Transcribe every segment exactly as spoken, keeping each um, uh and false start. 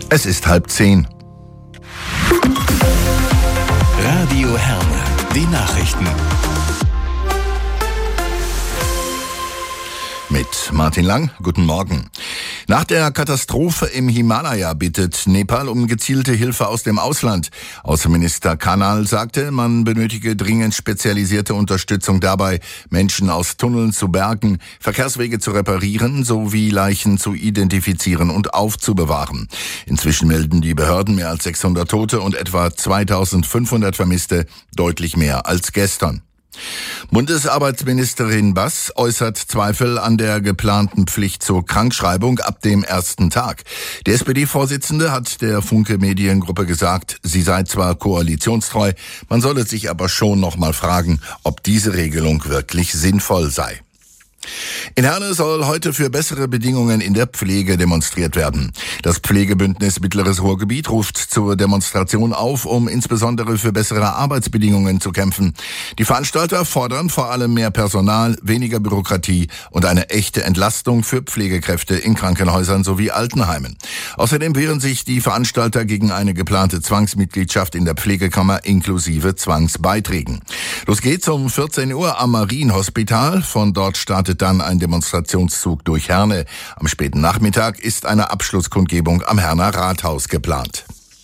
Es ist halb zehn. Radio Herne, die Nachrichten. Mit Martin Lang, guten Morgen. Nach der Katastrophe im Himalaya bittet Nepal um gezielte Hilfe aus dem Ausland. Außenminister Kanal sagte, man benötige dringend spezialisierte Unterstützung dabei, Menschen aus Tunneln zu bergen, Verkehrswege zu reparieren sowie Leichen zu identifizieren und aufzubewahren. Inzwischen melden die Behörden mehr als sechshundert Tote und etwa zweitausendfünfhundert Vermisste, deutlich mehr als gestern. Bundesarbeitsministerin Bass äußert Zweifel an der geplanten Pflicht zur Krankschreibung ab dem ersten Tag. Die S P D-Vorsitzende hat der Funke Mediengruppe gesagt, sie sei zwar koalitionstreu, man solle sich aber schon noch mal fragen, ob diese Regelung wirklich sinnvoll sei. In Herne soll heute für bessere Bedingungen in der Pflege demonstriert werden. Das Pflegebündnis Mittleres Ruhrgebiet ruft zur Demonstration auf, um insbesondere für bessere Arbeitsbedingungen zu kämpfen. Die Veranstalter fordern vor allem mehr Personal, weniger Bürokratie und eine echte Entlastung für Pflegekräfte in Krankenhäusern sowie Altenheimen. Außerdem wehren sich die Veranstalter gegen eine geplante Zwangsmitgliedschaft in der Pflegekammer inklusive Zwangsbeiträgen. Los geht's um vierzehn Uhr am Marienhospital. Von dort startet dann ein Demonstrationszug durch Herne. Am späten Nachmittag ist eine Abschlusskundgebung am Herner Rathaus geplant.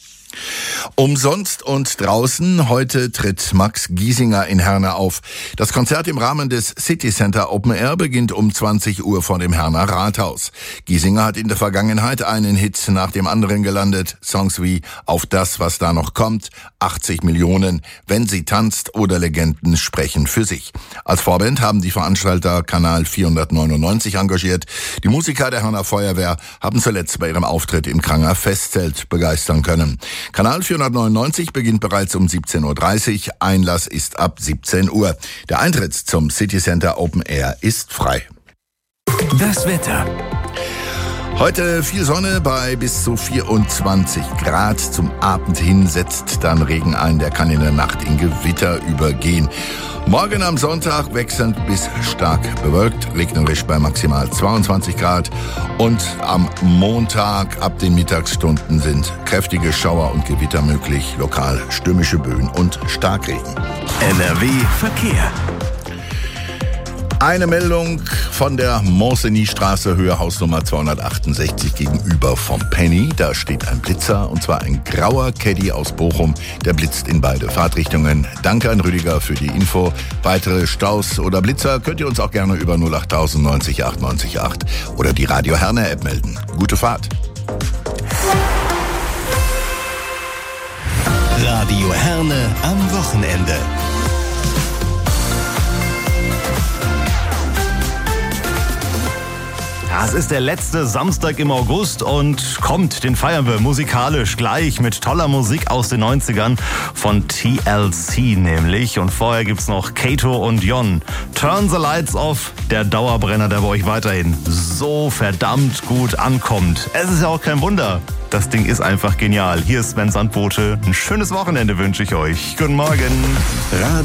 Umsonst und draußen, heute tritt Max Giesinger in Herne auf. Das Konzert im Rahmen des City Center Open Air beginnt um zwanzig Uhr vor dem Herner Rathaus. Giesinger hat in der Vergangenheit einen Hit nach dem anderen gelandet. Songs wie Auf das, was da noch kommt, achtzig Millionen, Wenn sie tanzt oder Legenden sprechen für sich. Als Vorband haben die Veranstalter Kanal vierhundertneunundneunzig engagiert. Die Musiker der Herner Feuerwehr haben zuletzt bei ihrem Auftritt im Kranger Festzelt begeistern können. Kanal vierhundertneunundneunzig beginnt bereits um siebzehn Uhr dreißig. Einlass ist ab siebzehn Uhr. Der Eintritt zum City Center Open Air ist frei. Das Wetter. Heute viel Sonne bei bis zu vierundzwanzig Grad. Zum Abend hin setzt dann Regen ein. Der kann in der Nacht in Gewitter übergehen. Morgen am Sonntag wechselnd bis stark bewölkt, regnerisch bei maximal zweiundzwanzig Grad. Und am Montag ab den Mittagsstunden sind kräftige Schauer und Gewitter möglich, lokal stürmische Böen und Starkregen. N R W Verkehr. Eine Meldung von der Montcenis-Straße, Höhe Hausnummer zweihundertachtundsechzig gegenüber vom Penny. Da steht ein Blitzer, und zwar ein grauer Caddy aus Bochum. Der blitzt in beide Fahrtrichtungen. Danke an Rüdiger für die Info. Weitere Staus oder Blitzer könnt ihr uns auch gerne über null acht tausend neunzig acht neunzig acht oder die Radio Herne App melden. Gute Fahrt. Radio Herne am Wochenende. Ja, es ist der letzte Samstag im August und kommt, den feiern wir musikalisch gleich mit toller Musik aus den neunzigern von T L C nämlich. Und vorher gibt's noch Kato und Jon. Turn the Lights Off, der Dauerbrenner, der bei euch weiterhin so verdammt gut ankommt. Es ist ja auch kein Wunder. Das Ding ist einfach genial. Hier ist Sven Sandbote. Ein schönes Wochenende wünsche ich euch. Guten Morgen.